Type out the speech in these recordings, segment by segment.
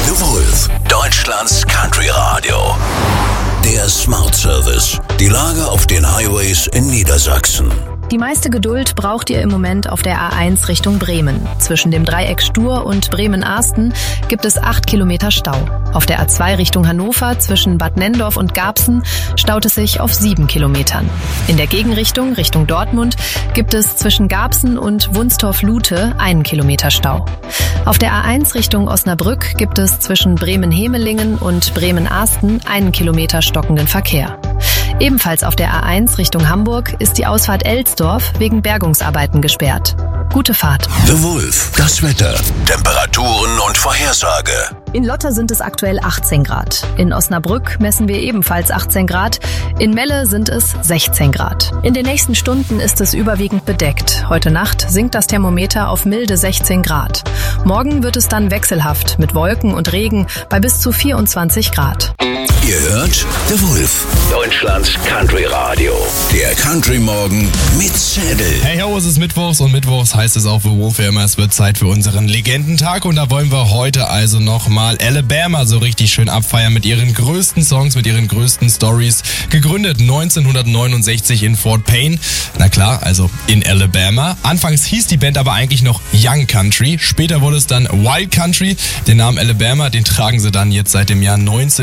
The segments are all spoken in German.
The Wolf, Deutschlands Country Radio. Der Smart Service. Die Lage auf den Highways in Niedersachsen. Die meiste Geduld braucht ihr im Moment auf der A1 Richtung Bremen. Zwischen dem Dreieck Stur und Bremen-Arsten gibt es 8 Kilometer Stau. Auf der A2 Richtung Hannover zwischen Bad Nenndorf und Garbsen staut es sich auf 7 Kilometern. In der Gegenrichtung, Richtung Dortmund, gibt es zwischen Garbsen und Wunstorf-Lute 1 Kilometer Stau. Auf der A1 Richtung Osnabrück gibt es zwischen Bremen-Hemelingen und Bremen-Arsten 1 Kilometer stockenden Verkehr. Ebenfalls auf der A1 Richtung Hamburg ist die Ausfahrt Elsdorf wegen Bergungsarbeiten gesperrt. Gute Fahrt. The Wolf, das Wetter, Temperaturen und Vorhersage. In Lotter sind es aktuell 18 Grad. In Osnabrück messen wir ebenfalls 18 Grad. In Melle sind es 16 Grad. In den nächsten Stunden ist es überwiegend bedeckt. Heute Nacht sinkt das Thermometer auf milde 16 Grad. Morgen wird es dann wechselhaft mit Wolken und Regen bei bis zu 24 Grad. Ihr hört The Wolf, Deutschlands Country Radio. Der Country Morgen mit Zettel. Hey ho, es ist Mittwochs und Mittwochs heißt es auf The Wolf ja immer, es wird Zeit für unseren Legendentag und da wollen wir heute also nochmal Alabama so richtig schön abfeiern mit ihren größten Songs, mit ihren größten Stories. Gegründet 1969 in Fort Payne. Na klar, also in Alabama. Anfangs hieß die Band aber eigentlich noch Young Country. Später wurde es dann Wild Country. Den Namen Alabama, den tragen sie dann jetzt seit dem Jahr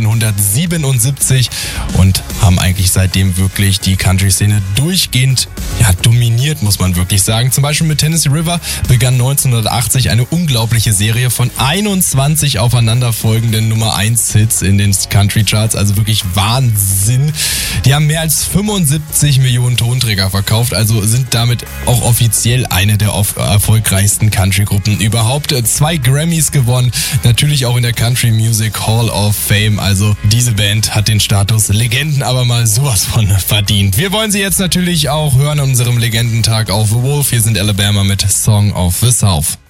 1977 und haben eigentlich seitdem wirklich die Country-Szene durchgehend dominiert, muss man wirklich sagen. Zum Beispiel mit Tennessee River begann 1980 eine unglaubliche Serie von 21 aufeinanderfolgenden Nummer 1 Hits in den Country-Charts, also wirklich Wahnsinn. Die haben mehr als 75 Millionen Tonträger verkauft, also sind damit auch offiziell eine der erfolgreichsten Country-Gruppen überhaupt. 2 Grammys gewonnen, natürlich auch in der Country Music Hall of Fame, also diese Band hat den Status Legenden aber mal sowas von verdient. Wir wollen sie jetzt natürlich auch hören an unserem Legendentag auf The Wolf. Hier sind Alabama mit Song of the South.